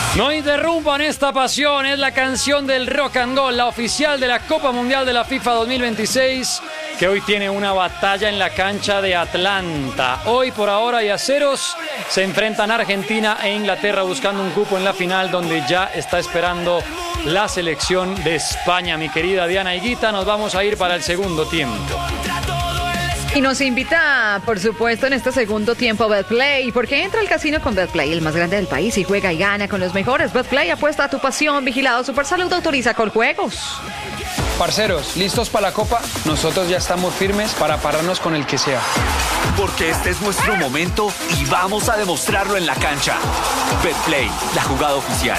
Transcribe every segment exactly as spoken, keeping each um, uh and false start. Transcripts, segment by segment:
No interrumpan esta pasión, es la canción del Rock and Roll, la oficial de la Copa Mundial de la FIFA dos mil veintiséis, que hoy tiene una batalla en la cancha de Atlanta. Hoy por ahora y a ceros se enfrentan Argentina e Inglaterra buscando un cupo en la final donde ya está esperando la selección de España. Mi querida Diana Higuita, nos vamos a ir para el segundo tiempo. Y nos invita, por supuesto, en este segundo tiempo Betplay, porque entra al casino con Betplay, el más grande del país, y juega y gana con los mejores. Betplay, apuesta a tu pasión, vigilado Supersalud, autoriza Coljuegos. Parceros, ¿listos para la Copa? Nosotros ya estamos firmes para pararnos con el que sea. Porque este es nuestro momento y vamos a demostrarlo en la cancha. Betplay, la jugada oficial.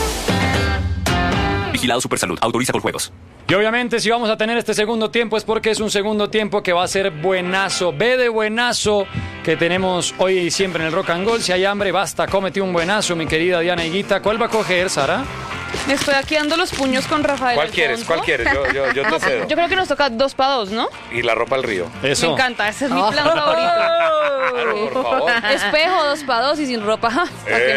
Vigilado Supersalud, autoriza Coljuegos. Y obviamente si vamos a tener este segundo tiempo es porque es un segundo tiempo que va a ser buenazo. Ve de buenazo que tenemos hoy y siempre en el Rock and Roll. Si hay hambre, basta, cómete un buenazo, mi querida Diana Higuita. ¿Cuál va a coger, Sara? Me estoy aquí dando los puños con Rafael. ¿Cuál Alfonso. quieres? ¿Cuál quieres? Yo, yo, yo te cedo. Yo creo que nos toca dos para dos, ¿no? Y la ropa al río. Eso. Me encanta, ese es mi plan favorito. Claro, por favor. Espejo, dos para dos y sin ropa. ¿Para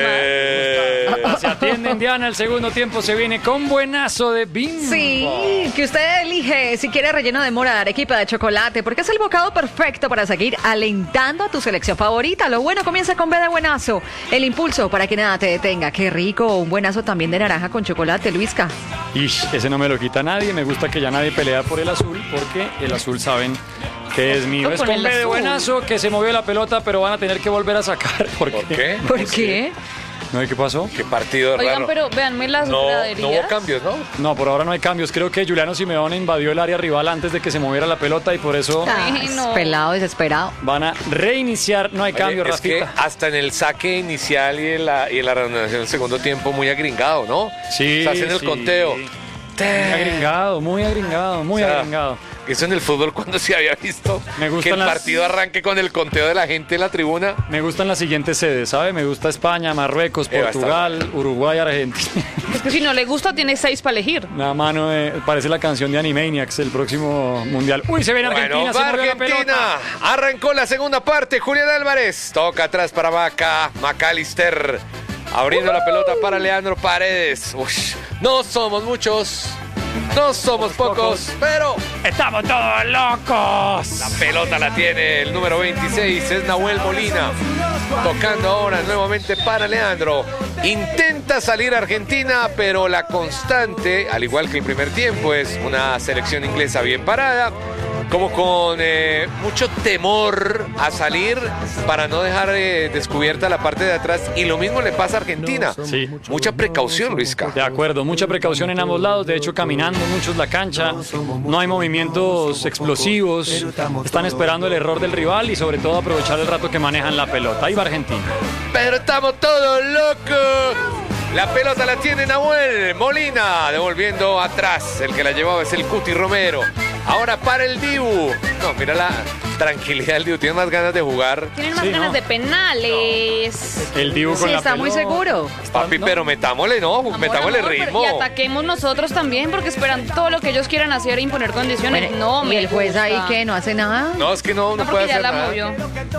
Eh... Se atienden, Diana. El segundo tiempo se viene con buenazo de Bimbo. Sí, que usted elige si quiere relleno de mora, de arequipa, de chocolate, porque es el bocado perfecto para seguir alentando a tu selección favorita. Lo bueno comienza con B de buenazo, el impulso para que nada te detenga. Qué rico, un buenazo también de naranja con chocolate, Luisca. Ish, ese no me lo quita nadie. Me gusta que ya nadie pelea por el azul, porque el azul saben que es mío. Con Es con el B de azul. buenazo que se movió la pelota, pero van a tener que volver a sacar. ¿Por, ¿Por qué? qué? ¿Por qué? ¿No? ¿Y qué pasó? Qué partido Oigan, raro. pero véanme las no, graderías. no hubo cambios, ¿no? No, por ahora no hay cambios. Creo que Juliano Simeone invadió el área rival antes de que se moviera la pelota y por eso Ay, no. Pelado, desesperado. van a reiniciar. No hay Oye, cambios, es que Rafita. hasta en el saque inicial y en la, y en la reanudación del segundo tiempo muy agringado, ¿no? Sí, Está haciendo sí. el conteo. Muy agringado, muy agringado, muy O sea, agringado. Eso en el fútbol cuando se había visto Me gustan que el las- partido arranque con el conteo de la gente en la tribuna. Me gustan las siguientes sedes, ¿sabe? Me gusta España, Marruecos, Eh, va a estar Portugal, Uruguay, Argentina. Es que si no le gusta, tiene seis para elegir. Una mano de- parece la canción de Animaniacs, el próximo mundial. Uy, se viene Argentina, Bueno, se va movió la Argentina. pelota. Arrancó la segunda parte. Julián Álvarez toca atrás para Maca. McAllister abriendo la pelota para Leandro Paredes. Uy, no somos muchos. No somos pocos, pero ¡Estamos todos locos! la pelota la tiene el número veintiséis, es Nahuel Molina. Tocando ahora nuevamente para Leandro. Intenta salir Argentina, pero la constante, al igual que el primer tiempo, es una selección inglesa bien parada, como con eh, mucho temor a salir para no dejar eh, descubierta la parte de atrás. Y lo mismo le pasa a Argentina. Sí. Mucha precaución, Luisca. De acuerdo, mucha precaución en ambos lados. De hecho, caminando muchos la cancha. No hay movimientos explosivos. Están esperando el error del rival y sobre todo aprovechar el rato que manejan la pelota. Ahí va Argentina. Pero estamos todos locos. La pelota la tiene Nahuel Molina, devolviendo atrás. El que la llevaba es el Cuti Romero. Ahora para el Dibu. No, mira la tranquilidad del Dibu. Tiene más ganas de jugar. Tienen más Sí, ganas ¿no? de penales. El Dibu con Sí, la está muy pelota. seguro. Papi, ¿no? pero metámosle, ¿no? Amor, Metámosle amor, pero- ritmo. Y ataquemos nosotros también, porque esperan todo lo que ellos quieran hacer e imponer condiciones. Bueno, no, y me el juez gusta. ahí que no hace nada. No, es que no, no, No, puede porque ya hacer la nada. movió.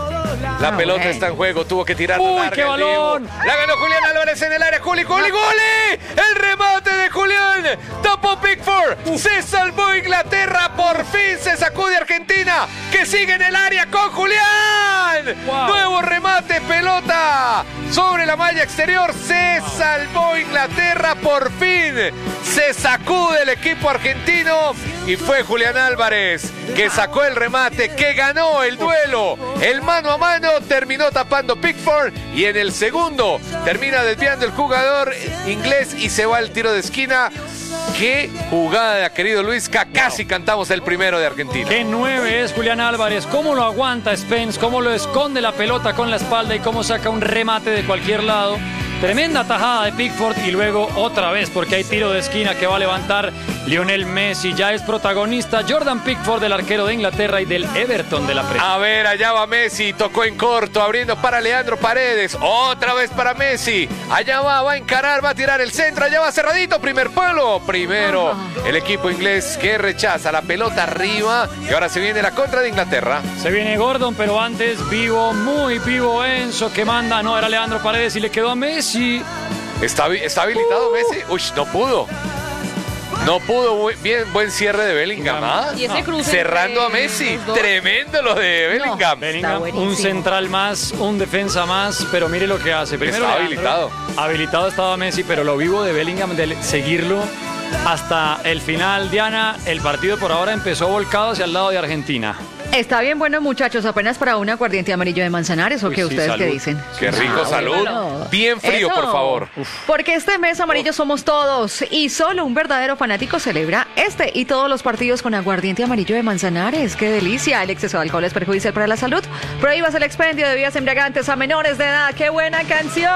La Ah, pelota bueno. está en juego, tuvo que tirar ¡Uy, larga qué el balón! Dibu. La ganó Julián Álvarez en el área. Juli, Juli, Juli. El remate de Julián. Tapó Pickford. Se salvó Inglaterra. Por fin se sacude Argentina, que sigue en el área con Julián. Wow. Nuevo remate, pelota sobre la malla exterior. Se salvó Inglaterra por fin. Se sacude el equipo argentino y fue Julián Álvarez que sacó el remate, que ganó el duelo. El mano a mano terminó tapando Pickford y en el segundo termina desviando el jugador inglés y se va al tiro de esquina. Qué jugada, querido Luisca. Casi cantamos el primero de Argentina. Qué nueve es Julián Álvarez. Cómo lo aguanta Spence, cómo lo esconde la pelota con la espalda y cómo saca un remate de cualquier lado. Tremenda tajada de Pickford y luego otra vez porque hay tiro de esquina que va a levantar Lionel Messi. Ya es protagonista Jordan Pickford, del arquero de Inglaterra y del Everton de la Premier. A ver, allá va Messi, tocó en corto, abriendo para Leandro Paredes, otra vez para Messi, allá va, va a encarar, va a tirar el centro, allá va cerradito, primer palo, primero el equipo inglés que rechaza la pelota arriba y ahora se viene la contra de Inglaterra. Se viene Gordon, pero antes vivo, muy vivo Enzo que manda, no, era Leandro Paredes y le quedó a Messi. ¿Está, está habilitado Uh. Messi? Uy, no pudo. No pudo. Muy bien, buen cierre de Bellingham. ¿Ah? Y ese cruce Cerrando a entre Messi. los dos. Tremendo lo de Bellingham. Bellingham, buenísimo. un central más, un defensa más, pero mire lo que hace. Primero Está Leandro, habilitado. Habilitado estaba Messi, pero lo vivo de Bellingham, de seguirlo hasta el final. Diana, el partido por ahora empezó volcado hacia el lado de Argentina. Está bien bueno, muchachos, apenas para un aguardiente amarillo de Manzanares, ¿o Uy, qué sí, ustedes salud. qué dicen? Qué rico, Ah, salud. bueno. Bien frío, Eso. por favor. Porque este mes amarillo somos todos y solo un verdadero fanático celebra este y todos los partidos con aguardiente amarillo de Manzanares. ¡Qué delicia! El exceso de alcohol es perjudicial para la salud. Prohíbas el expendio de bebidas embriagantes a menores de edad. ¡Qué buena canción!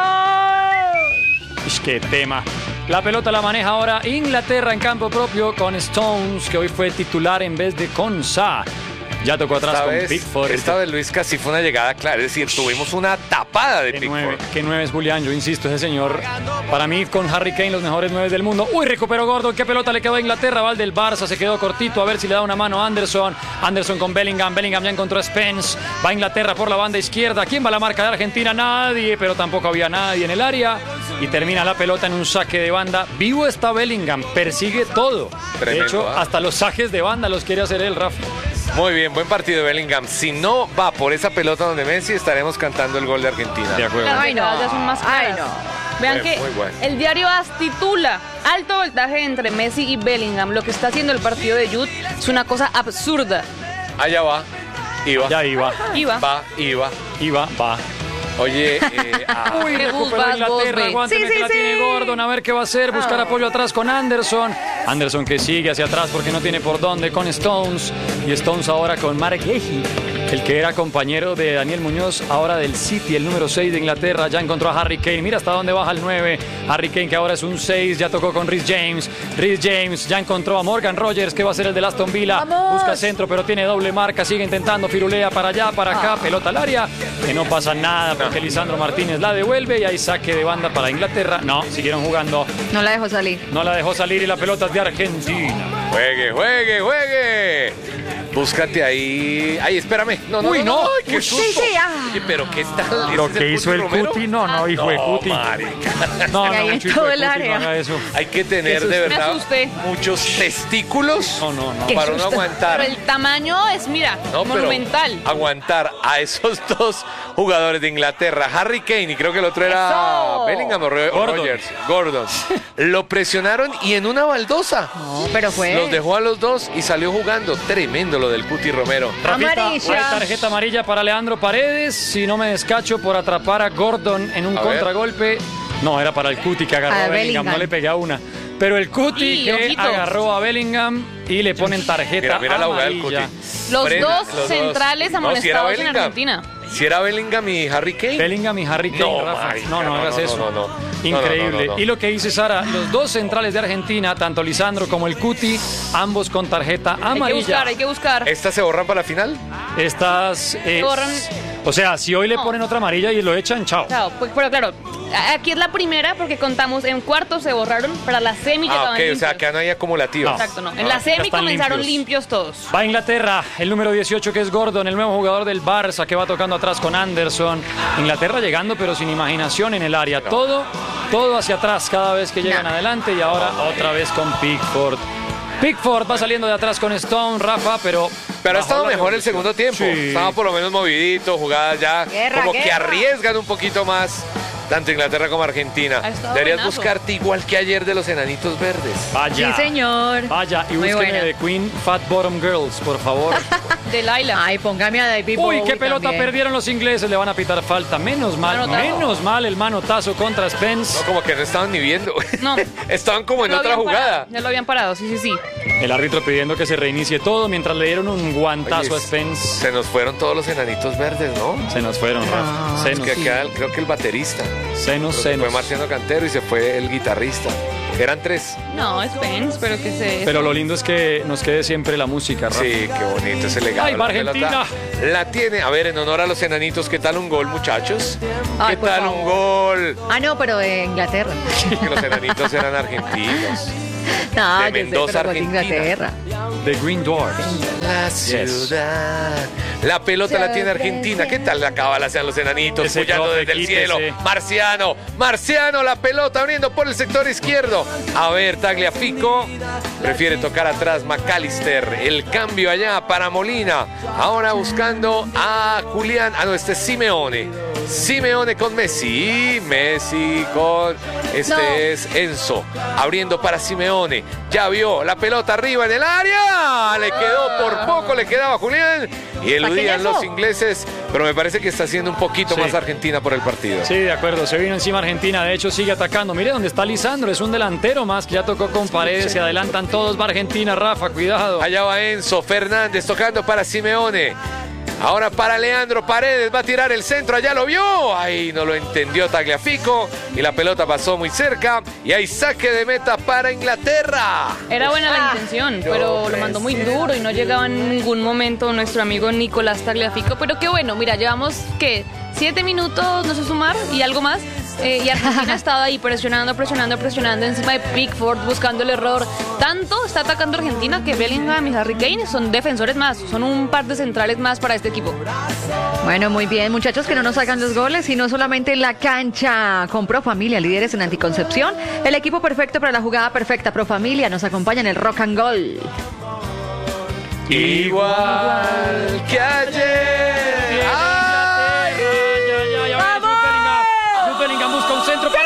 Ish, ¡Qué tema! La pelota la maneja ahora Inglaterra en campo propio con Stones, que hoy fue titular en vez de Konsa. Ya tocó atrás Esta con vez, Pickford. esta vez Luis casi fue una llegada clara. Es decir, tuvimos una tapada de Que nueve, Pickford. que nueve es Julián, yo insisto, ese señor, para mí con Harry Kane los mejores nueve del mundo. Uy, recuperó Gordon, qué pelota le quedó a Inglaterra, va el del Barça, se quedó cortito, a ver si le da una mano a Anderson. Anderson con Bellingham, Bellingham ya encontró a Spence, va Inglaterra por la banda izquierda. ¿Quién va a la marca de Argentina? Nadie, pero tampoco había nadie en el área. Y termina la pelota en un saque de banda. Vivo está Bellingham, persigue todo. Tremendo, de hecho, ¿ah? hasta los saques de banda los quiere hacer él, Rafa. Muy bien, buen partido de Bellingham. Si no va por esa pelota donde Messi, estaremos cantando el gol de Argentina. De acuerdo. Las Ay, no. llegadas ya son más Ay, claras. no. Vean Muy- que muy bueno. el diario A S titula alto voltaje entre Messi y Bellingham. Lo que está haciendo el partido de Jude es una cosa absurda. Allá va. Iba. Ya iba, Iba. Va, iba. iba, va. Oye, eh, ah, Uy, Qué recuperó bus, vas, Inglaterra, vos, ve. aguánteme Sí, que sí, la sí. tiene Gordon, a ver qué va a hacer, buscar apoyo atrás con Anderson. Anderson que sigue hacia atrás porque no tiene por dónde con Stones. Y Stones ahora con Marek Lehi, el que era compañero de Daniel Muñoz, ahora del City, el número seis de Inglaterra. Ya encontró a Harry Kane, mira hasta dónde baja el nueve. Harry Kane que ahora es un seis, ya tocó con Reece James. Reece James ya encontró a Morgan Rogers, que va a ser el de Aston Villa. ¡Vamos! Busca centro, pero tiene doble marca, sigue intentando, firulea para allá, para acá, pelota al área. Que no pasa nada porque Lisandro Martínez la devuelve y hay saque de banda para Inglaterra. No, siguieron jugando. No la dejó salir. No la dejó salir y la pelota es de Argentina. juegue, juegue, juegue. Búscate ahí. Ay, espérame. No, no, Uy, no. no. Ay, qué Uy, susto. sí, sí, ah. Oye, pero qué tal. Lo ¿Ese es que hizo el Romero? Cuti, no, no, hijo de No, Cuti. marica. No, no, Ahí en mucho hijo todo de el Cuti, área. no haga eso. Hay que tener Qué de susto. Me verdad asusté. muchos testículos No, no, no. Qué para no susto. aguantar. Pero el tamaño es, mira, No, pero monumental. aguantar a esos dos jugadores de Inglaterra, Harry Kane y creo que el otro era ¡Eso! Bellingham o Ro- Gordon. Rogers, Gordon. Lo presionaron y en una baldosa No, pero fue. los dejó a los dos y salió jugando. Tremendo lo del Cuti Romero. Rafita, Amarilla. hay tarjeta amarilla para Leandro Paredes. Si no me descacho por atrapar a Gordon en un A ver. contragolpe. No, era para el Cuti que agarró A a Bellingham. Bellingham. No le pegué a una. Pero el Cuti Y, que ojito. agarró a Bellingham y le ponen tarjeta Mira, mira la jugada del Cuti. amarilla. Los Frena, dos los centrales No, si era amonestados en Bellingham. Argentina. Si era Bellingham y Harry Kane. Bellingham y Harry Kane, No, Rafa. marica, no, no, no, hagas no, eso. no, no, no. Increíble. No, no, no, no. Y lo que dice Sara, los dos centrales de Argentina, tanto Lisandro como el Cuti, ambos con tarjeta Hay que amarilla. buscar, hay que buscar. ¿Estas se borran para la final? Estas. eh, Borran. O sea, si hoy le No. ponen otra amarilla y lo echan, chao. Chao, pues, pero claro, aquí es la primera porque contamos en cuartos se borraron, para la semi Ah, quedaban ok, o sea, limpios. que no hay acumulativas. Exacto, no. En Ah, la ya semi están comenzaron limpios. limpios todos. Va a Inglaterra, el número dieciocho que es Gordon, el nuevo jugador del Barça que va tocando atrás con Anderson. Inglaterra llegando pero sin imaginación en el área. Todo, todo hacia atrás cada vez que llegan No. adelante y ahora otra vez con Pickford. Pickford va saliendo de atrás con Stone, Rafa, pero... Pero ha bajó estado la mejor el revolución. segundo tiempo. Sí. Estaba por lo menos movidito, jugadas ya Guerra, como que guerra. arriesgan un poquito más tanto Inglaterra como Argentina. Ha estado Deberías buenazo. buscarte igual que ayer de los enanitos verdes. Vaya. Sí, señor. Vaya, y Muy búsqueme buena. de Queen Fat Bottom Girls, por favor. De Laila. Ay, póngame a David Uy, Bowie qué pelota también. perdieron los ingleses, le van a pitar falta. Menos mal, Manotazo. menos mal el manotazo contra Spence. No, como que no estaban ni viendo. No. Estaban como en Lo otra habían jugada. parado, ya lo habían parado, sí, sí, sí. El árbitro pidiendo que se reinicie todo mientras le dieron un guantazo Oye, a Spence. Se nos fueron todos los enanitos verdes, ¿no? Se nos fueron, Rafa. Se Es nos, que queda el- creo que el baterista. se nos, Pero se se fue nos. Marciano Cantero y se fue el guitarrista. Eran tres. No, Spence, pero que se... Pero lo lindo es que nos quede siempre la música, Rafa. Sí, qué bonito ese legado. Ay, va La pelota Argentina. La tiene. A ver, en honor a los enanitos, ¿qué tal un gol, muchachos? Ay, ¿Qué por tal favor. un gol? Ah, no, pero de Inglaterra. Que los enanitos eran argentinos. No, de yo sé, Mendoza, pero con Argentina. Inglaterra. The Green Dwarfs. La ciudad. La pelota la tiene Argentina. ¿Qué tal la cábala sean los enanitos? Ese Puyando profe, desde el quítese. cielo. Marciano. Marciano, la pelota abriendo por el sector izquierdo. A ver, Tagliafico. Prefiere tocar atrás McAllister. El cambio allá para Molina. Ahora buscando a Julián. Ah, no, este es Simeone. Simeone con Messi. Messi con... Este No. es Enzo. Abriendo para Simeone. Ya vio la pelota arriba en el área. Le quedó por poco, le quedaba a Julián. Y eludían eso? los ingleses. Pero me parece que está haciendo un poquito Sí. más Argentina por el partido. Sí, de acuerdo, se vino encima Argentina, de hecho sigue atacando. Mire dónde está Lisandro, es un delantero más que ya tocó con Paredes, se adelantan todos, va Argentina, Rafa, cuidado. Allá va Enzo Fernández tocando para Simeone. Ahora para Leandro Paredes, va a tirar el centro, allá lo vio. Ahí no lo entendió Tagliafico. Y la pelota pasó muy cerca. Y hay saque de meta para Inglaterra. Era buena la Ah. intención, pero lo mandó muy duro y no llegaba en ningún momento nuestro amigo Nicolás Tagliafico. Pero qué bueno, mira, llevamos, ¿qué? Siete minutos, no sé sumar, y algo más. Eh, y Argentina ha estado ahí presionando, presionando, presionando encima de Pickford, buscando el error. Tanto está atacando Argentina que Bellingham y Harry Kane son defensores más, son un par de centrales más para este equipo. Bueno, muy bien, muchachos, que no nos hagan los goles, y no solamente en la cancha. Con Pro Familia, líderes en anticoncepción, el equipo perfecto para la jugada perfecta. Pro Familia nos acompaña en el Rock and Goal. Igual que ayer. ¡Ay! Jude Bellingham busca un centro para